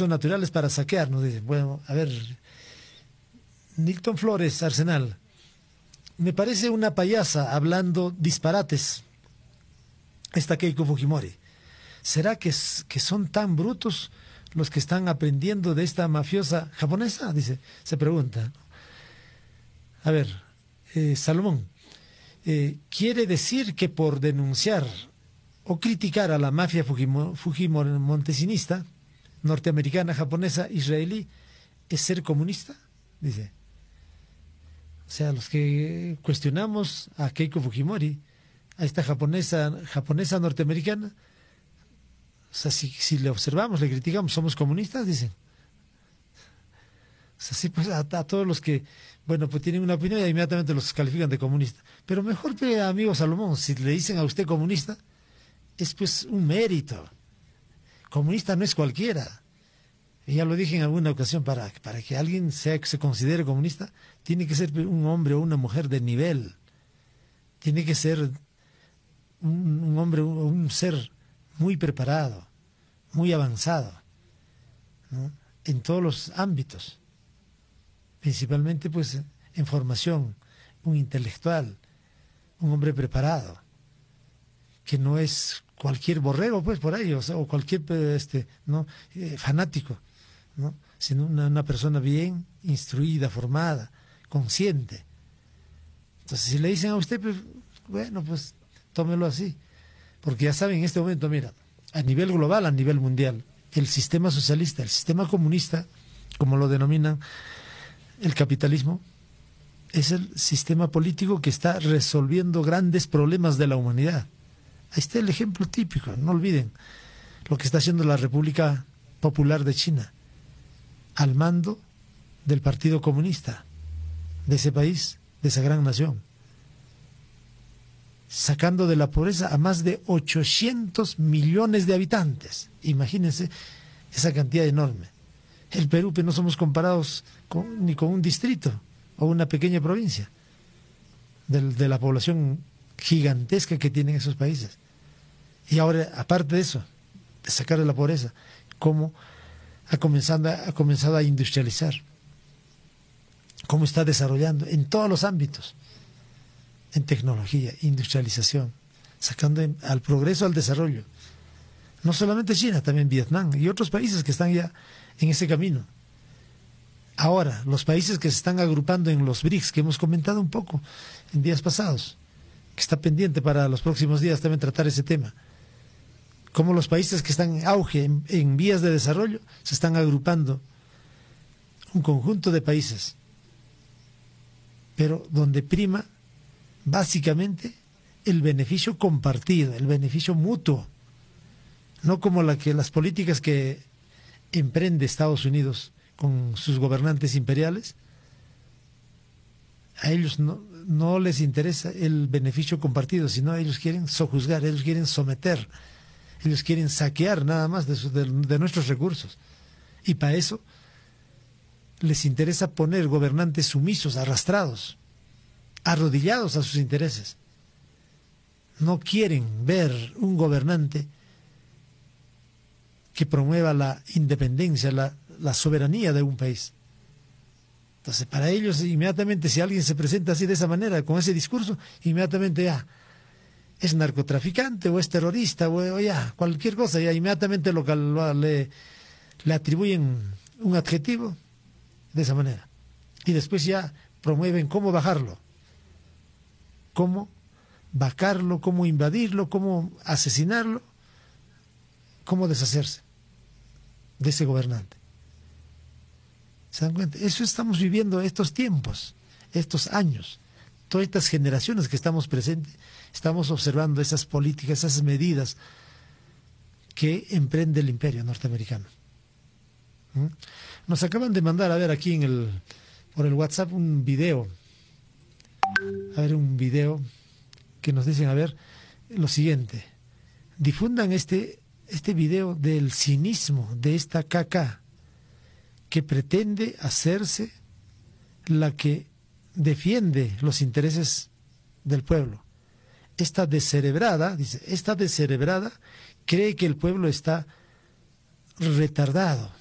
recursos naturales para saquearnos. Dice, bueno, a ver, Nilton Flores, Arsenal, me parece una payasa hablando disparates esta Keiko Fujimori. ¿Será que son tan brutos los que están aprendiendo de esta mafiosa japonesa? Dice, se pregunta. A ver, Salomón, ¿quiere decir que por denunciar o criticar a la mafia fujimontesista, norteamericana, japonesa, israelí, es ser comunista? Dice. O sea, los que cuestionamos a Keiko Fujimori, a esta japonesa norteamericana, o sea, si le observamos, le criticamos, ¿somos comunistas? Dicen. O sea, sí, pues a todos los que, bueno, pues tienen una opinión y inmediatamente los califican de comunistas. Pero mejor, amigo Salomón, si le dicen a usted comunista, es pues un mérito. Comunista no es cualquiera. Y ya lo dije en alguna ocasión, para que alguien se considere comunista, tiene que ser un hombre o una mujer de nivel. Tiene que ser un hombre o un ser muy preparado, muy avanzado, ¿no? En todos los ámbitos, principalmente pues en formación, un intelectual, un hombre preparado, que no es cualquier borrego pues por ahí, o cualquier ¿no? Fanático, ¿no? Sino una persona bien instruida, formada, consciente. Entonces si le dicen a usted, pues, bueno, pues tómelo así. Porque ya saben, en este momento, mira, a nivel global, a nivel mundial, el sistema socialista, el sistema comunista, como lo denominan el capitalismo, es el sistema político que está resolviendo grandes problemas de la humanidad. Ahí está el ejemplo típico, no olviden lo que está haciendo la República Popular de China, al mando del Partido Comunista de ese país, de esa gran nación, sacando de la pobreza a más de 800 millones de habitantes. Imagínense esa cantidad enorme. El Perú, pues no somos comparados ni con un distrito o una pequeña provincia de la población gigantesca que tienen esos países. Y ahora, aparte de eso, de sacar de la pobreza, cómo ha comenzado a industrializar, cómo está desarrollando en todos los ámbitos, en tecnología, industrialización, sacando al progreso, al desarrollo. No solamente China, también Vietnam y otros países que están ya en ese camino. Ahora, los países que se están agrupando en los BRICS, que hemos comentado un poco en días pasados, que está pendiente para los próximos días también tratar ese tema. Cómo los países que están en auge, en vías de desarrollo, se están agrupando un conjunto de países, pero donde prima básicamente el beneficio compartido, el beneficio mutuo, no como las políticas que emprende Estados Unidos con sus gobernantes imperiales. A ellos no les interesa el beneficio compartido, sino ellos quieren sojuzgar, ellos quieren someter, ellos quieren saquear nada más de nuestros recursos. Y para eso les interesa poner gobernantes sumisos, arrastrados, arrodillados a sus intereses. No quieren ver un gobernante que promueva la independencia, la soberanía de un país. Entonces, para ellos, inmediatamente, si alguien se presenta así de esa manera, con ese discurso, inmediatamente ya es narcotraficante o es terrorista o ya cualquier cosa, ya inmediatamente le atribuyen un adjetivo de esa manera. Y después ya promueven cómo bajarlo, cómo vacarlo, cómo invadirlo, cómo asesinarlo, cómo deshacerse de ese gobernante. ¿Se dan cuenta? Eso estamos viviendo estos tiempos, estos años, todas estas generaciones que estamos presentes, estamos observando esas políticas, esas medidas que emprende el imperio norteamericano. Nos acaban de mandar, a ver, aquí por el WhatsApp un video. A ver, un video que nos dicen, a ver, lo siguiente. Difundan este video del cinismo de esta KK que pretende hacerse la que defiende los intereses del pueblo. Esta descerebrada, dice, esta descerebrada cree que el pueblo está retardado,